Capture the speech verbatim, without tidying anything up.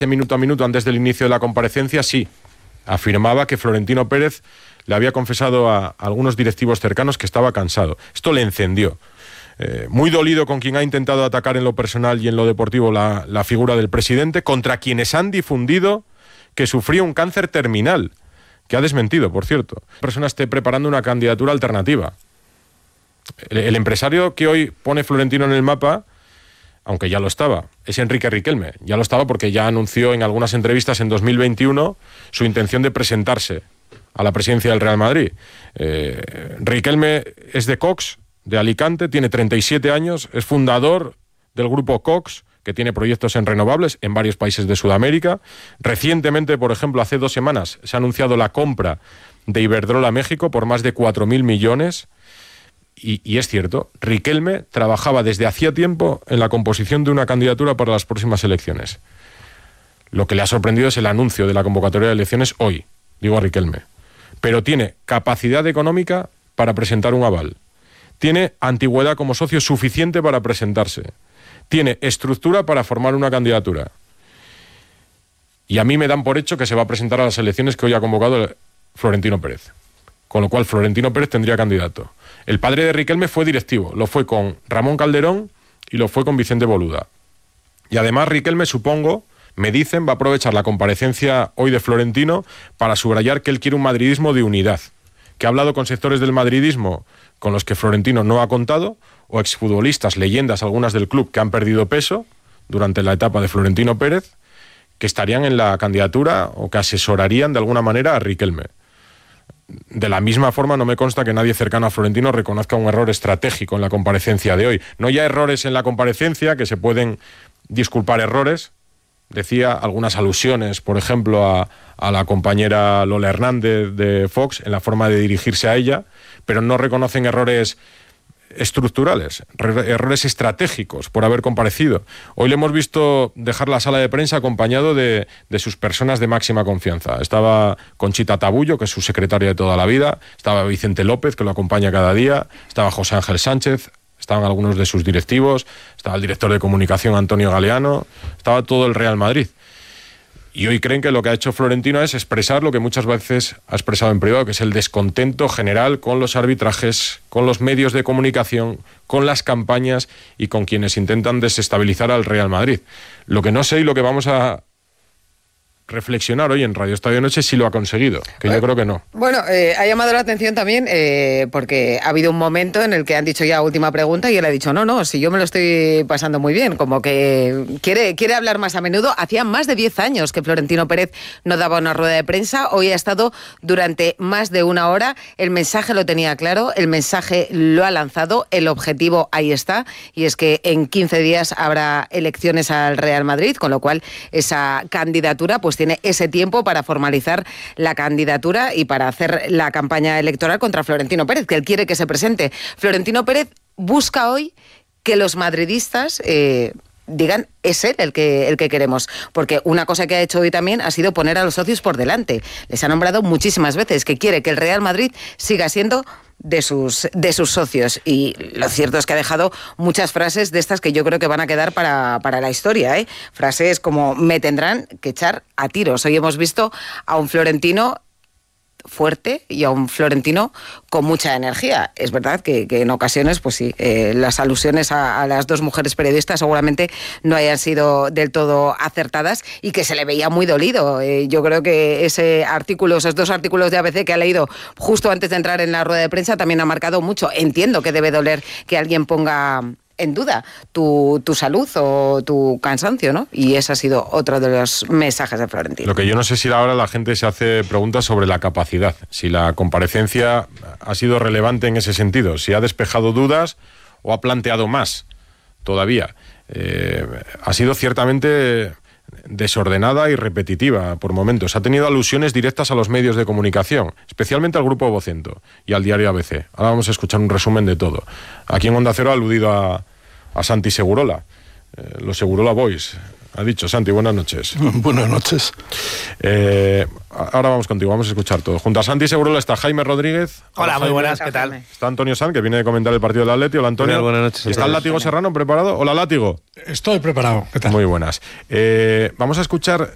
minuto a minuto antes del inicio de la comparecencia, sí, afirmaba que Florentino Pérez le había confesado a, a algunos directivos cercanos que estaba cansado. Esto le encendió. Eh, muy dolido con quien ha intentado atacar en lo personal y en lo deportivo la, la figura del presidente, contra quienes han difundido que sufría un cáncer terminal, que ha desmentido, por cierto. La persona esté preparando una candidatura alternativa. El, el empresario que hoy pone Florentino en el mapa, aunque ya lo estaba, es Enrique Riquelme. Ya lo estaba porque ya anunció en algunas entrevistas en dos mil veintiuno su intención de presentarse a la presidencia del Real Madrid. Eh, Riquelme es de Cox, de Alicante, tiene treinta y siete años, es fundador del grupo Cox, que tiene proyectos en renovables en varios países de Sudamérica. Recientemente, por ejemplo, hace dos semanas, se ha anunciado la compra de Iberdrola a México por más de cuatro mil millones. Y, y es cierto, Riquelme trabajaba desde hacía tiempo en la composición de una candidatura para las próximas elecciones. Lo que le ha sorprendido es el anuncio de la convocatoria de elecciones hoy, digo a Riquelme. Pero tiene capacidad económica para presentar un aval. Tiene antigüedad como socio suficiente para presentarse. Tiene estructura para formar una candidatura. Y a mí me dan por hecho que se va a presentar a las elecciones que hoy ha convocado Florentino Pérez. Con lo cual Florentino Pérez tendría candidato. El padre de Riquelme fue directivo, lo fue con Ramón Calderón y lo fue con Vicente Boluda. Y además Riquelme, supongo, me dicen, va a aprovechar la comparecencia hoy de Florentino para subrayar que él quiere un madridismo de unidad, que ha hablado con sectores del madridismo con los que Florentino no ha contado, o exfutbolistas, leyendas, algunas del club que han perdido peso durante la etapa de Florentino Pérez, que estarían en la candidatura o que asesorarían de alguna manera a Riquelme. De la misma forma, no me consta que nadie cercano a Florentino reconozca un error estratégico en la comparecencia de hoy. No ya errores en la comparecencia, que se pueden disculpar errores. Decía algunas alusiones, por ejemplo, a, a la compañera Lola Hernández de Fox en la forma de dirigirse a ella, pero no reconocen errores estructurales, errores estratégicos por haber comparecido. Hoy le hemos visto dejar la sala de prensa acompañado de, de sus personas de máxima confianza. Estaba Conchita Tabullo, que es su secretaria de toda la vida, estaba Vicente López, que lo acompaña cada día, estaba José Ángel Sánchez, estaban algunos de sus directivos, estaba el director de comunicación Antonio Galeano, estaba todo el Real Madrid. Y hoy creen que lo que ha hecho Florentino es expresar lo que muchas veces ha expresado en privado, que es el descontento general con los arbitrajes, con los medios de comunicación, con las campañas y con quienes intentan desestabilizar al Real Madrid. Lo que no sé y lo que vamos a reflexionar hoy en Radio Estadio Noche si lo ha conseguido, que yo creo que no. Bueno, eh, ha llamado la atención también eh, porque ha habido un momento en el que han dicho ya última pregunta y él ha dicho no, no, si yo me lo estoy pasando muy bien, como que quiere, quiere hablar más a menudo. Hacía más de diez años que Florentino Pérez no daba una rueda de prensa, hoy ha estado durante más de una hora, el mensaje lo tenía claro, el mensaje lo ha lanzado, el objetivo ahí está, y es que en quince días habrá elecciones al Real Madrid, con lo cual esa candidatura pues tiene ese tiempo para formalizar la candidatura y para hacer la campaña electoral contra Florentino Pérez, que él quiere que se presente. Florentino Pérez busca hoy que los madridistas eh, digan es él el que, el que queremos, porque una cosa que ha hecho hoy también ha sido poner a los socios por delante. Les ha nombrado muchísimas veces que quiere que el Real Madrid siga siendo de sus, de sus socios, y lo cierto es que ha dejado muchas frases de estas que yo creo que van a quedar para, para la historia, ¿eh? Frases como me tendrán que echar a tiros. Hoy hemos visto a un Florentino fuerte y a un Florentino con mucha energía. Es verdad que, que en ocasiones, pues sí, eh, las alusiones a, a las dos mujeres periodistas seguramente no hayan sido del todo acertadas y que se le veía muy dolido. Eh, yo creo que ese artículo, esos dos artículos de A B C que ha leído justo antes de entrar en la rueda de prensa también ha marcado mucho. Entiendo que debe doler que alguien ponga en duda tu, tu salud o tu cansancio, ¿no? Y ese ha sido otro de los mensajes de Florentino. Lo que yo no sé si ahora la gente se hace preguntas sobre la capacidad, si la comparecencia ha sido relevante en ese sentido, si ha despejado dudas o ha planteado más todavía. Eh, ha sido ciertamente desordenada y repetitiva por momentos. Ha tenido alusiones directas a los medios de comunicación, especialmente al Grupo Vocento y al diario A B C. Ahora vamos a escuchar un resumen de todo. Aquí en Onda Cero ha aludido a, a Santi Segurola, eh, los Segurola Boys. Ha dicho, Santi, buenas noches. Buenas noches. Eh, ahora vamos contigo, vamos a escuchar todo. Junto a Santi Segurola está Jaime Rodríguez. Hola, Hola muy Jaime. buenas, ¿qué tal? Está Antonio Sanz, que viene de comentar el partido del Atleti. Hola, Antonio. Hola, buenas noches. ¿Y está el Látigo Serrano preparado? Hola, Látigo. Estoy preparado. ¿Qué tal? Muy buenas. Eh, vamos a escuchar